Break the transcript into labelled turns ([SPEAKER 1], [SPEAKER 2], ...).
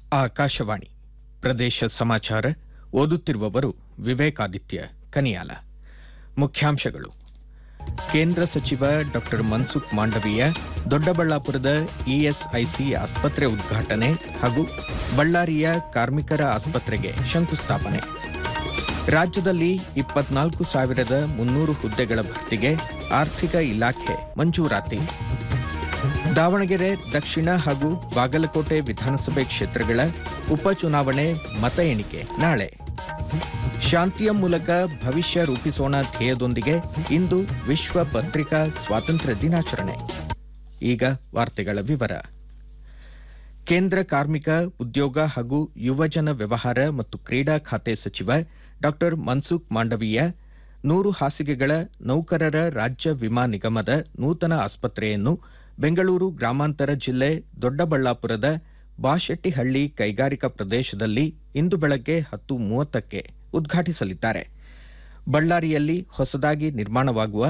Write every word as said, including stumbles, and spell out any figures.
[SPEAKER 1] ಆಕಾಶವಾಣಿ ಪ್ರದೇಶ ಸಮಾಚಾರ ಓದುತ್ತಿರುವವರು ವಿವೇಕಾದಿತ್ಯ ಕನಿಯಾಲ. ಮುಖ್ಯಾಂಶಗಳು. ಕೇಂದ್ರ ಸಚಿವ ಡಾ ಮನ್ಸುಖ್ ಮಾಂಡವೀಯ ದೊಡ್ಡಬಳ್ಳಾಪುರದ ಇಎಸ್ಐಸಿ ಆಸ್ಪತ್ರೆ ಉದ್ಘಾಟನೆ ಹಾಗೂ ಬಳ್ಳಾರಿಯ ಕಾರ್ಮಿಕರ ಆಸ್ಪತ್ರೆಗೆ ಶಂಕುಸ್ಥಾಪನೆ. ರಾಜ್ಯದಲ್ಲಿ ಇಪ್ಪತ್ನಾಲ್ಕು ಸಾವಿರದ ಮುನ್ನೂರು ಹುದ್ದೆಗಳ ಭರ್ತಿಗೆ ಆರ್ಥಿಕ ಇಲಾಖೆ ಮಂಜೂರಾತಿ. ದಾವಣಗೆರೆ ದಕ್ಷಿಣ ಹಾಗೂ ಬಾಗಲಕೋಟೆ ವಿಧಾನಸಭೆ ಕ್ಷೇತ್ರಗಳ ಉಪಚುನಾವಣೆ ಮತ ಎಣಿಕೆ ನಾಳೆ. ಶಾಂತಿಯ ಮೂಲಕ ಭವಿಷ್ಯ ರೂಪಿಸೋಣ ಧ್ಯೇಯದೊಂದಿಗೆ ಇಂದು ವಿಶ್ವ ಪತ್ರಿಕಾ ಸ್ವಾತಂತ್ರ್ಯ ದಿನಾಚರಣೆ. ಈಗ ವಾರ್ತೆಗಳ ವಿವರ. ಕೇಂದ್ರ ಕಾರ್ಮಿಕ, ಉದ್ಯೋಗ ಹಾಗೂ ಯುವಜನ ವ್ಯವಹಾರ ಮತ್ತು ಕ್ರೀಡಾ ಖಾತೆ ಸಚಿವ ಡಾ ಮನ್ಸುಖ್ ಮಾಂಡವೀಯ ನೂರು ಹಾಸಿಗೆಗಳ ನೌಕರರ ರಾಜ್ಯ ವಿಮಾ ನಿಗಮದ ನೂತನ ಆಸ್ಪತ್ರೆಯನ್ನು ಬೆಂಗಳೂರು ಗ್ರಾಮಾಂತರ ಜಿಲ್ಲೆ ದೊಡ್ಡಬಳ್ಳಾಪುರದ ಬಾಶೆಟ್ಟಿಹಳ್ಳಿ ಕೈಗಾರಿಕಾ ಪ್ರದೇಶದಲ್ಲಿ ಇಂದು ಬೆಳಗ್ಗೆ ಹತ್ತು ಮೂವತ್ತಕ್ಕೆ ಉದ್ಘಾಟಿಸಲಿದ್ದಾರೆ. ಬಳ್ಳಾರಿಯಲ್ಲಿ ಹೊಸದಾಗಿ ನಿರ್ಮಾಣವಾಗುವ